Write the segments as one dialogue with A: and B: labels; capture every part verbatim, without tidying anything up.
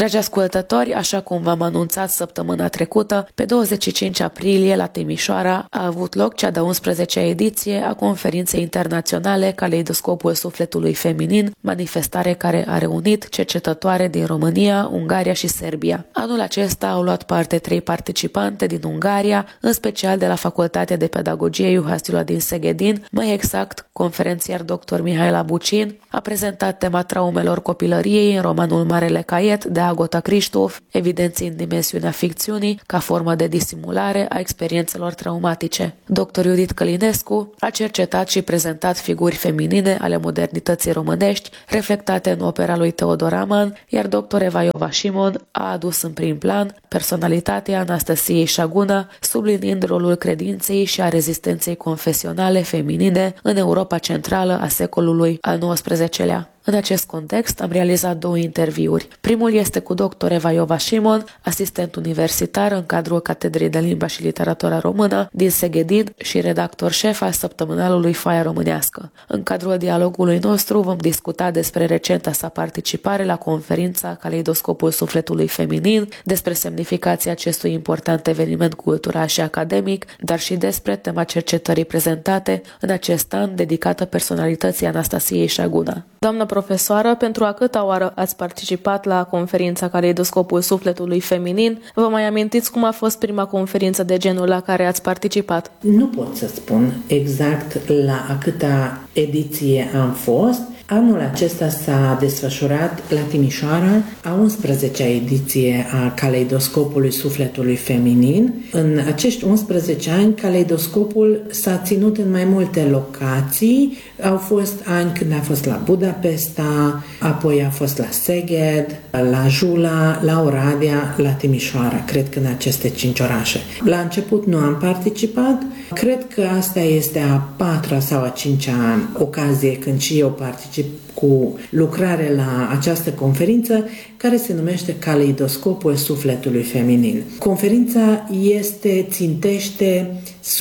A: Dragi ascultători, așa cum v-am anunțat săptămâna trecută, pe douăzeci și cinci aprilie la Timișoara a avut loc cea de-a unsprezecea ediție a conferinței internaționale Caleidoscopul sufletului feminin, manifestare care a reunit cercetătoare din România, Ungaria și Serbia. Anul acesta au luat parte trei participante din Ungaria, în special de la Facultatea de Pedagogie Juhasila din Szegedin, mai exact, conferențiar doctor Mihaela Bucin a prezentat tema traumelor copilăriei în romanul Marele Caiet de Agota Cristof, evidențiind dimensiunea ficțiunii ca formă de disimulare a experiențelor traumatice. doctor Judith Călinescu a cercetat și prezentat figuri feminine ale modernității românești, reflectate în opera lui Teodor Aman, iar doctor Eva Iova Simon a adus în prim plan personalitatea Anastasiei Șaguna, subliniind rolul credinței și a rezistenței confesionale feminine în Europa Centrală a secolului al nouăsprezecelea. În acest context am realizat două interviuri. Primul este cu doctor Eva Iova Simon, asistent universitar în cadrul Catedrei de Limba și Literatura Română din Szegedin și redactor șef al săptămânalului Foaia Românească. În cadrul dialogului nostru vom discuta despre recenta sa participare la conferința Caleidoscopul sufletului feminin, despre semnificația acestui important eveniment cultural și academic, dar și despre tema cercetării prezentate în acest an dedicată personalității Anastasiei Șaguna. Doamnă profesoară, pentru a câta oară ați participat la conferința Caleidoscopul sufletului feminin? Vă mai amintiți cum a fost prima conferință de genul la care ați participat?
B: Nu pot să spun exact la a câta ediție am fost. Anul acesta s-a desfășurat la Timișoara a unsprezecea ediție a Caleidoscopului sufletului feminin. În acești unsprezece ani, Caleidoscopul s-a ținut în mai multe locații. Au fost ani când a fost la Budapesta, apoi a fost la Szeged, la Jula, la Oradea, la Timișoara, cred că în aceste cinci orașe. La început nu am participat, cred că asta este a patra sau a cincea ocazie când și eu particip cu lucrare la această conferință care se numește Caleidoscopul sufletului feminin. Conferința este, țintește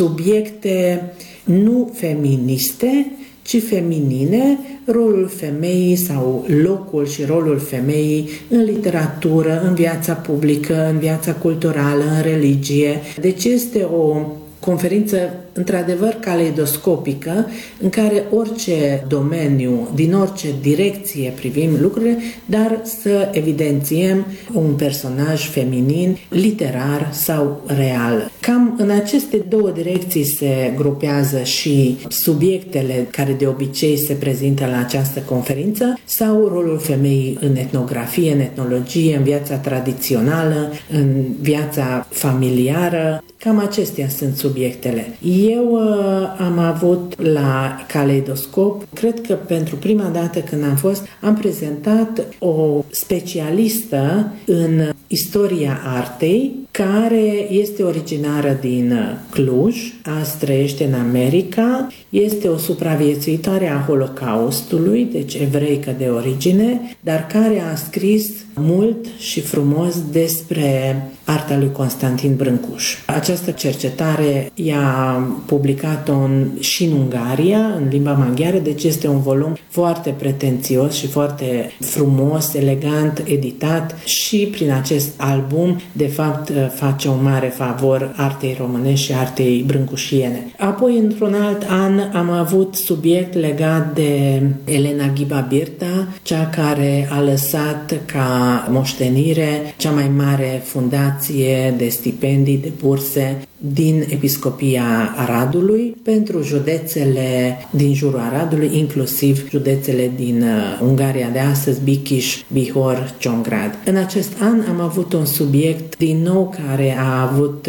B: subiecte nu feministe, ci feminine, rolul femeii sau locul și rolul femeii în literatură, în viața publică, în viața culturală, în religie. Deci este o conferință într-adevăr caleidoscopică, în care orice domeniu, din orice direcție privim lucrurile, dar să evidențiem un personaj feminin, literar sau real. Cam în aceste două direcții se grupează și subiectele care de obicei se prezintă la această conferință sau rolul femeii în etnografie, în etnologie, în viața tradițională, în viața familiară. Cam acestea sunt subiectele. Eu uh, am avut la Caleidoscop, cred că pentru prima dată când am fost, am prezentat o specialistă în istoria artei, care este originară din Cluj, azi trăiește în America, este o supraviețuitoare a Holocaustului, deci evreică de origine, dar care a scris mult și frumos despre arta lui Constantin Brâncuș. Această cercetare i-a publicat-o în, și în Ungaria, în limba maghiară, deci este un volum foarte pretențios și foarte frumos, elegant, editat și prin acest album, de fapt, face un mare favor artei românești și artei brâncușiene. Apoi, într-un alt an, am avut subiect legat de Elena Ghiba Birta, cea care a lăsat ca moștenire cea mai mare fundație de stipendii, de burse din Episcopia Aradului pentru județele din jurul Aradului, inclusiv județele din Ungaria de astăzi, Bikiș, Bihor, Ciongrád. În acest an am avut un subiect din nou care a avut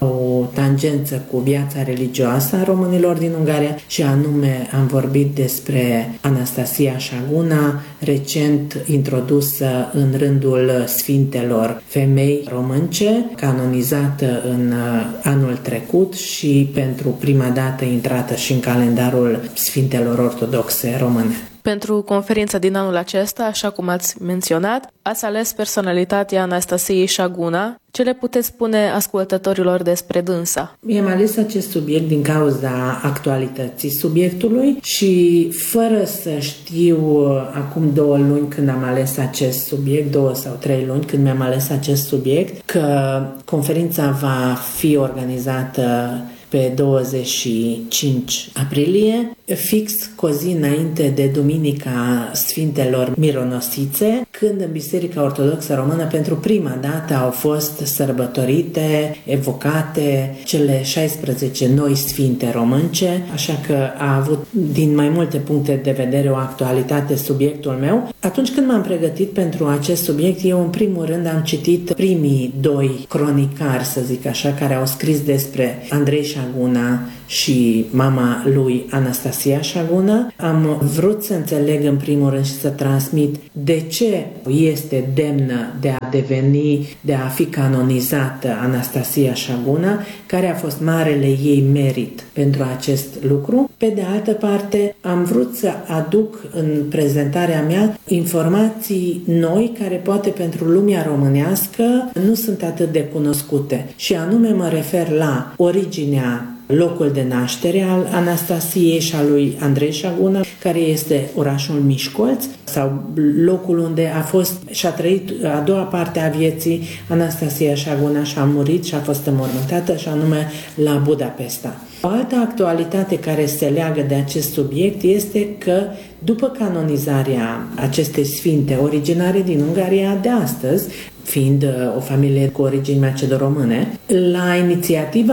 B: o tangență cu viața religioasă a românilor din Ungaria și anume am vorbit despre Anastasia Șaguna, recent introdusă în rândul sfintelor femei românce, canonizată în anul trecut și pentru prima dată intrată și în calendarul sfintelor ortodoxe române.
C: Pentru conferința din anul acesta, așa cum ați menționat, ați ales personalitatea Anastasiei Șaguna. Ce le puteți spune ascultătorilor despre dânsa?
B: Mi-am ales acest subiect din cauza actualității subiectului și fără să știu acum două luni când am ales acest subiect, două sau trei luni când mi-am ales acest subiect, că conferința va fi organizată pe douăzeci și cinci aprilie, fix cu o zi înainte de Duminica Sfintelor Mironosițe, când în Biserica Ortodoxă Română pentru prima dată au fost sărbătorite, evocate cele șaisprezece noi sfinte românce, așa că a avut din mai multe puncte de vedere o actualitate subiectul meu. Atunci când m-am pregătit pentru acest subiect, eu în primul rând am citit primii doi cronicari, să zic așa, care au scris despre Andrei Șaguna și mama lui Anastasia Șaguna. Am vrut să înțeleg în primul rând și să transmit de ce este demnă de a deveni, de a fi canonizată Anastasia Șaguna, care a fost marele ei merit pentru acest lucru. Pe de altă parte, am vrut să aduc în prezentarea mea informații noi care poate pentru lumea românească nu sunt atât de cunoscute. Și anume mă refer la originea, locul de naștere al Anastasiei și al lui Andrei Șaguna, care este orașul Mișcolț, sau locul unde a fost și a trăit a doua parte a vieții Anastasia Șaguna și a murit și a fost înmormântată, și anume la Budapesta. O altă actualitate care se leagă de acest subiect este că după canonizarea acestei sfinte originare din Ungaria de astăzi, fiind o familie cu origini macedoromâne, la inițiativa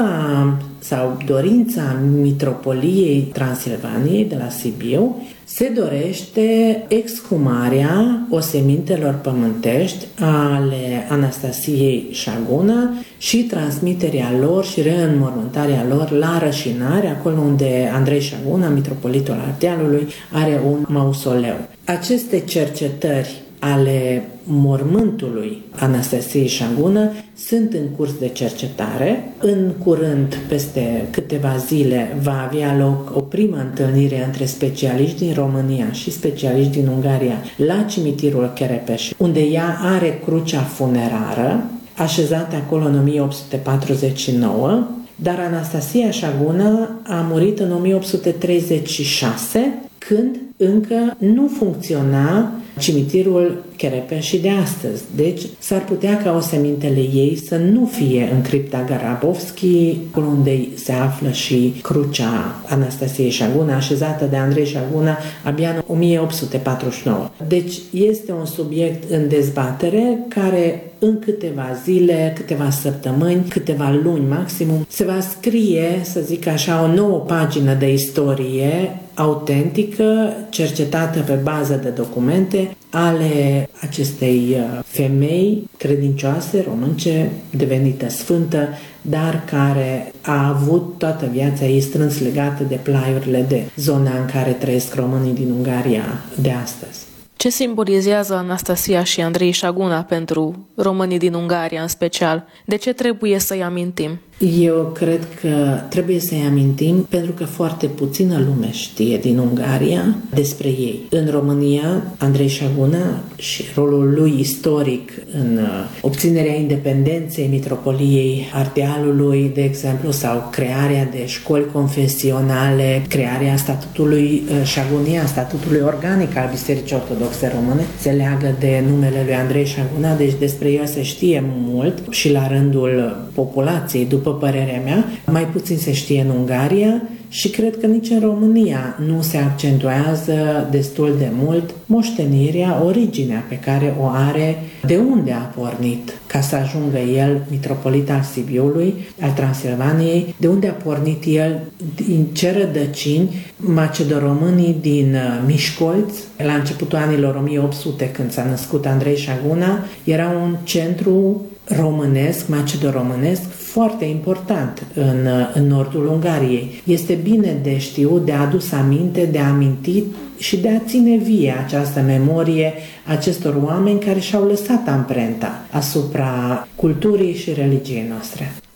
B: sau dorința Mitropoliei Transilvaniei de la Sibiu, se dorește exhumarea osemintelor pământești ale Anastasiei Șaguna și transmiterea lor și reînmormântarea lor la Rășinare, acolo unde Andrei Șaguna, mitropolitul Ardealului, are un mausoleu. Aceste cercetări ale mormântului Anastasiei Șaguna sunt în curs de cercetare. În curând, peste câteva zile, va avea loc o primă întâlnire între specialiști din România și specialiști din Ungaria la cimitirul Cherepeș, unde ea are crucea funerară, așezată acolo în o mie opt sute patruzeci și nouă, dar Anastasia Șaguna a murit în o mie opt sute treizeci și șase, când încă nu funcționa cimitirul Cherepeș și de astăzi. Deci s-ar putea ca osemintele ei să nu fie în cripta Garabovski, unde se află și crucea Anastasiei Șaguna, așezată de Andrei Șaguna abia în o mie opt sute patruzeci și nouă. Deci este un subiect în dezbatere care în câteva zile, câteva săptămâni, câteva luni maximum, se va scrie, să zic așa, o nouă pagină de istorie autentică, cercetată pe bază de documente ale acestei femei credincioase, românce, devenită sfântă, dar care a avut toată viața ei strâns legată de plaiurile de zona în care trăiesc românii din Ungaria de astăzi.
C: Ce simbolizează Anastasia și Andrei Șaguna pentru românii din Ungaria în special? De ce trebuie să-i amintim?
B: Eu cred că trebuie să-i amintim pentru că foarte puțină lume știe din Ungaria despre ei. În România, Andrei Șaguna și rolul lui istoric în obținerea independenței Mitropoliei Ardealului, de exemplu, sau crearea de școli confesionale, crearea statutului Șagunia, statutului organic al Bisericii Ortodoxe Române, se leagă de numele lui Andrei Șaguna, deci despre el se știe mult și la rândul populației, după părerea mea, mai puțin se știe în Ungaria și cred că nici în România nu se accentuează destul de mult moștenirea, originea pe care o are, de unde a pornit ca să ajungă el mitropolit al Sibiului, al Transilvaniei, de unde a pornit el, din ce rădăcini macedoromânii din Mișcolț, la începutul anilor o mie opt sute, când s-a născut Andrei Șaguna, era un centru românesc, macedoromânesc, foarte important în, în nordul Ungariei. Este bine de știut, de adus aminte, de amintit și de a ține vie această memorie acestor oameni care și-au lăsat amprenta asupra culturii și religiei noastre.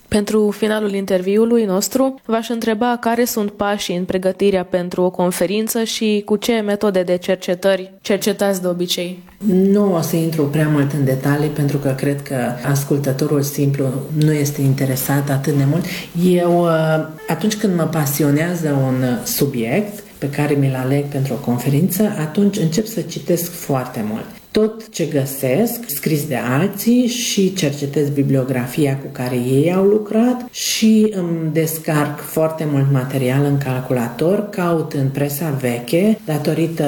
C: Pentru finalul interviului nostru, v-aș întreba care sunt pașii în pregătirea pentru o conferință și cu ce metode de cercetări cercetați de obicei.
B: Nu o să intru prea mult în detalii pentru că cred că ascultătorul simplu nu este interesat atât de mult. Eu, atunci când mă pasionează un subiect pe care mi-l aleg pentru o conferință, atunci încep să citesc foarte mult. Tot ce găsesc, scris de alții, și cercetez bibliografia cu care ei au lucrat și îmi descarc foarte mult material în calculator, caut în presa veche. Datorită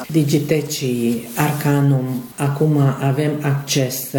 B: Digitecii Arcanum, acum avem acces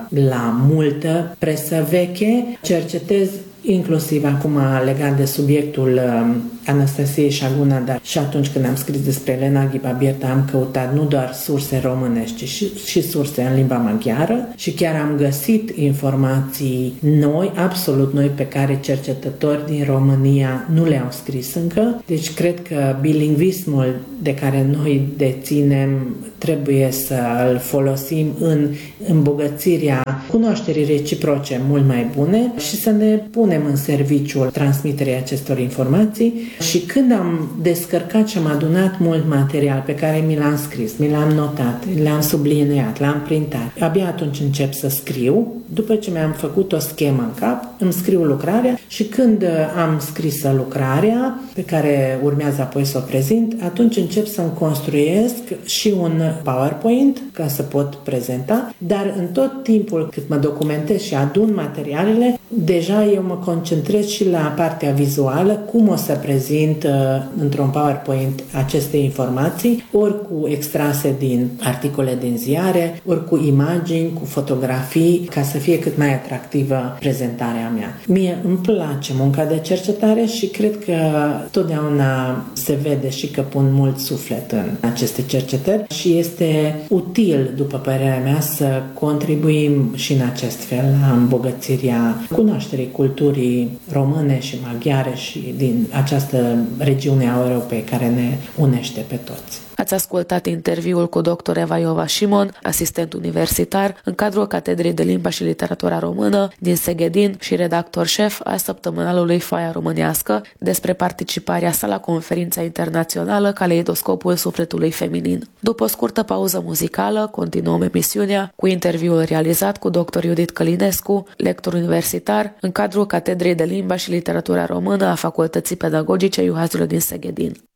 B: la multă presă veche. Cercetez inclusiv acum legat de subiectul Anastasiei Șaguna, dar și atunci când am scris despre Elena Ghiba-Bierta am căutat nu doar surse românești, ci și, și surse în limba maghiară și chiar am găsit informații noi, absolut noi, pe care cercetători din România nu le-au scris încă. Deci cred că bilingvismul de care noi deținem trebuie să îl folosim în îmbogățirea cunoașterii reciproce mult mai bune și să ne punem în serviciul transmiterii acestor informații. Și când am descărcat și am adunat mult material pe care mi l-am scris, mi l-am notat, l-am subliniat, l-am printat, abia atunci încep să scriu. După ce mi-am făcut o schemă în cap, îmi scriu lucrarea și când am scris lucrarea pe care urmează apoi să o prezint, atunci încep să-mi construiesc și un PowerPoint ca să pot prezenta, dar în tot timpul cât mă documentez și adun materialele, deja eu mă concentrez și la partea vizuală, cum o să prezint uh, într-un PowerPoint aceste informații, ori cu extrase din articole din ziare, ori cu imagini, cu fotografii, ca să fie cât mai atractivă prezentarea mea. Mie îmi place munca de cercetare și cred că totdeauna se vede și că pun mult suflet în aceste cercetări și este util, după părerea mea, să contribuim și în acest fel la îmbogățirea cunoașterii culturii române și maghiare și din această regiune a Europei care ne unește pe toți.
A: Ați ascultat interviul cu doctor Eva Iova Simon, asistent universitar în cadrul Catedrei de Limba și Literatura Română din Seghedin și redactor șef al săptămânalului Foaia Românească, despre participarea sa la conferința internațională Caleidoscopul Sufletului Feminin. După o scurtă pauză muzicală, continuăm emisiunea cu interviul realizat cu doctor Judith Călinescu, lector universitar în cadrul Catedrei de Limba și Literatura Română a Facultății Pedagogice Juhazului din Seghedin.